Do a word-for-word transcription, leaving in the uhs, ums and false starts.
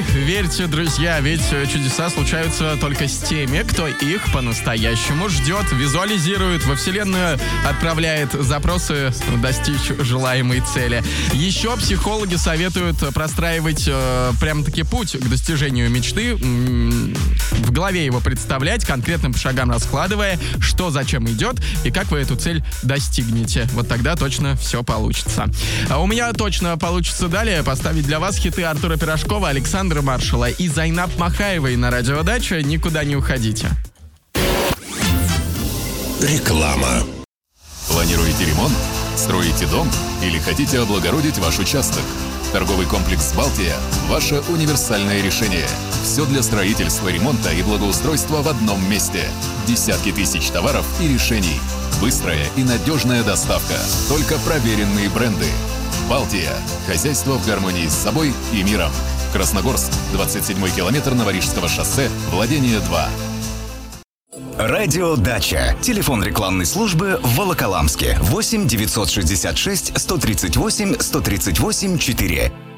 верьте, друзья, ведь чудеса случаются только с теми, кто их по-настоящему ждет, визуализирует, во Вселенную отправляет запросы достичь желаемой цели. Еще психологи советуют простраивать э, прямо-таки путь к достижению мечты, м- в голове его представлять, конкретным по шагам раскладывая, что зачем идет и как вы эту цель достигнете. Вот тогда точно все получится. А у меня точно получится далее поставить для вас хиты Артура Пирожкова, Александра Маршала и Зайнаб Махаевой на Радио Дача. Никуда не уходите. Реклама. Планируете ремонт? Строите дом? Или хотите облагородить ваш участок? Торговый комплекс «Балтия» – ваше универсальное решение. Все для строительства, ремонта и благоустройства в одном месте. Десятки тысяч товаров и решений. Быстрая и надежная доставка. Только проверенные бренды. «Балтия» – хозяйство в гармонии с собой и миром. Красногорск, двадцать седьмой километр Новорижского шоссе, владение два. Радио Дача. Телефон рекламной службы в Волоколамске. восемь девятьсот шестьдесят шесть сто тридцать восемь сто тридцать восемь четыре.